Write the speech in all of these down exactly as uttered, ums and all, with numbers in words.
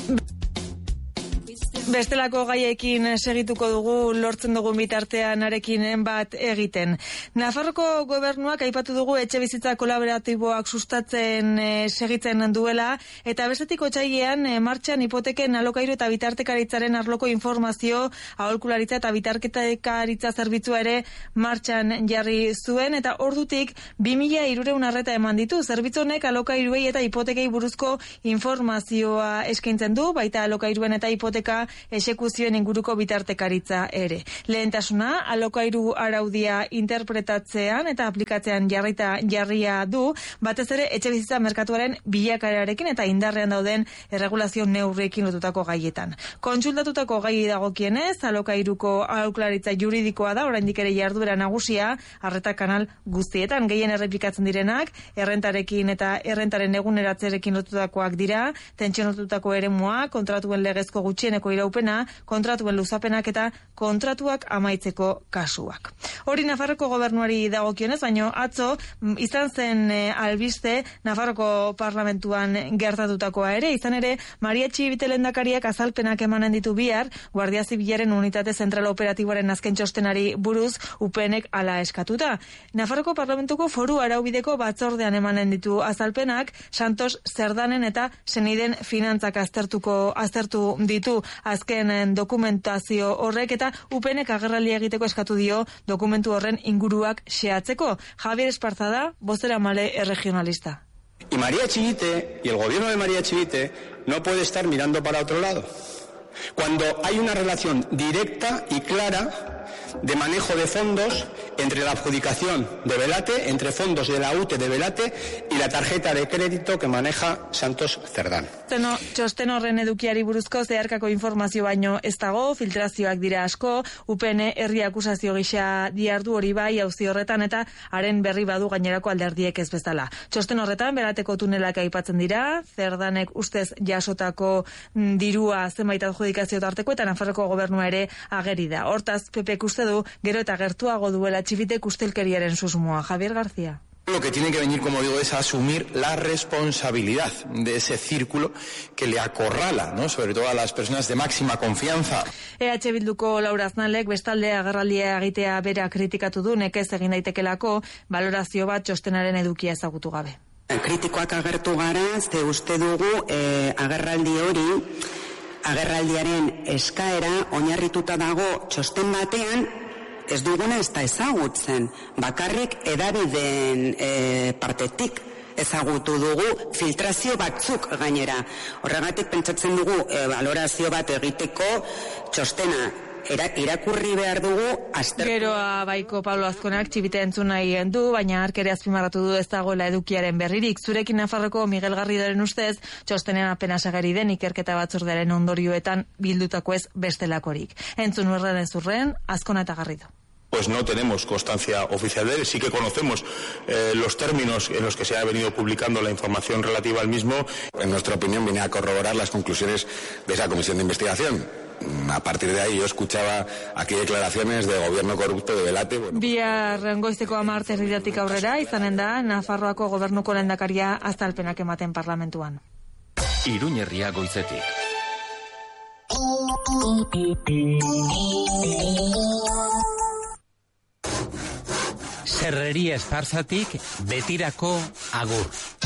Bestelako gaiekin segituko dugu, lortzen dugun bitartean arekin bat egiten. Nafarroko gobernuak aipatu dugu etxe bizitza kolaboratiboak sustatzen e, segitzen duela, eta bestetik otsailean e, martxan hipoteken alokairu eta bitartekaritzaren arloko informazio aholkularitza eta bitartekaritza zerbitzua ere martxan jarri zuen, eta ordutik bi mila hirurehun arreta eman ditu. Zerbitzu honek alokairuei eta hipotekei buruzko informazioa eskaintzen du, baita alokairuen eta hipoteka esekuzioen inguruko bitartekaritza ere. Lehentasuna, alokairu araudia interpretatzean eta aplikatzean jarrita jarria du, batez ere etxe bizitza merkatuaren bilakaerarekin eta indarrean dauden erregulazio neurriekin lotutako gaietan. Kontsultatutako gai dagokienez, alokairuko aholkularitza juridikoa da, oraindik ere jarduera nagusia, arreta kanal guztietan, gehien errepikatzen direnak, errentarekin eta errentaren eguneratzerekin lotutakoak dira, tentsionatutako eremua, kontratuen legezko gutxieneko iraupena, kontratuen luzapenak eta kontratuak amaitzeko kasuak. Hori Nafarroko gobernuari dagokionez, baino atzo izan zen e, albiste Nafarroko parlamentuan gertatutakoa ere, izan ere Maria Txibite lehendakariak azalpenak emanen ditu bihar, Guardia Zibilaren unitate zentral operatiboaren azken txostenari buruz U P Nek ala eskatuta. Nafarroko parlamentuko foru araubideko batzordean emanen ditu azalpenak, Santos Zerdanen eta seniden finantzak aztertuko aztertu ditu azken dokumentazio horrek, eta U P Nek agerraldia egiteko eskatu dio dokumentu horren inguruak xehatzeko. Javier Esparza da, bozeramale erregionalista. Y María Txibite y el gobierno de María Txibite no puede estar mirando para otro lado. Cuando hay una relación directa y clara de manejo de fondos entre la adjudicación de Belate, entre fondos de la U T E de Belate y la tarjeta de crédito que maneja Santos Cerdán. Teno, txosten horren edukiari buruzko zeharkako informazio baino ez dago, filtrazioak dira asko, U P N herri akusazio gisa diardu hori bai auzi horretan, eta haren berri badu gainerako alderdiek ez bezala. Txosten horretan Belateko tunelak aipatzen dira, Zerdanek ustez jasotako mm, dirua zenbait adjudikazio tarteko, eta Nafarroko gobernua ere ageri da. Hortaz, P Pek uste du gero eta gertuago duela Txibitek ustelkeriaren susmoa. Javier García. Lo que tiene que venir, como digo, es asumir la responsabilidad de ese círculo que le acorrala, ¿no?, sobre todo a las personas de máxima confianza. E H Bilduko Laura Aznalek bestalde agerraldia egitea bera kritikatu du, nekez egin daitekelako balorazio bat txostenaren edukia ezagutu gabe. Kritikoak agertu gara, ze uste dugu eh, agerraldi hori, agerraldiaren eskaera oinarrituta dago txosten batean, ez duguna ez da ezagutzen, bakarrik edabideen e, partetik ezagutu dugu filtrazio batzuk gainera. Horregatik pentsatzen dugu e, valorazio bat egiteko txostena Era, irakurri behar dugu azter... Geroa baiko Pablo Azkonak Txibite entzun nahi du, baina hark ere azpimarratu du ez dagoela edukiaren berririk. Zurekin Nafarroko Miguel Garridoren ustez, txostenean apenas ageri den ikerketa batzordearen ondorioetan bildutako ez bestelakorik. Entzun urren ez urren, Azkona eta Garrido. Pues no tenemos constancia oficial de él, sí que conocemos eh, los términos en los que se ha venido publicando la información relativa al mismo. En nuestra opinión viene a corroborar las conclusiones de esa comisión de investigación. A partir de ahí yo escuchaba aquí declaraciones de gobierno corrupto de Belate. Bueno. Bihar goizeko hamar herridatik aurrera izanen da Nafarroako gobernuko lehendakaria azalpenak ematen parlamentuan. Iruñerria goizetik. Serreria Esparzatik betirako agur.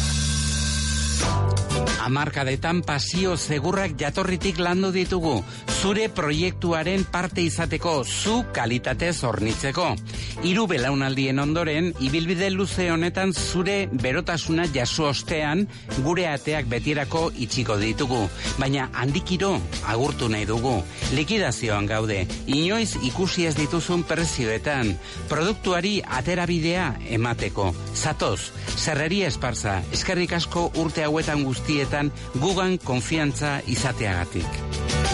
Hamarkadetan pasio segurrak jatorritik landu ditugu, zure proiektuaren parte izateko, zu kalitatez hornitzeko. Hiru belaunaldien ondoren, ibilbide luze honetan zure berotasuna jaso ostean, gure ateak betirako itxiko ditugu. Baina handikiro agurtu nahi dugu. Likidazioan gaude, inoiz ikusi ez dituzun prezioetan, produktuari aterabidea emateko. Zatoz, Serreria Esparza, eskerrik asko urte hauetan guztietan gugan konfiantza izateagatik.